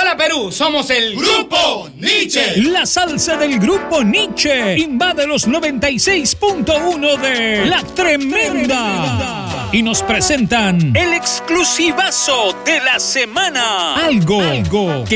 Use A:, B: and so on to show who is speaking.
A: Hola Perú, somos el
B: Grupo Nietzsche.
C: La salsa del Grupo Nietzsche invade los 96.1 de La Tremenda. Y nos presentan el exclusivazo de la semana. Algo que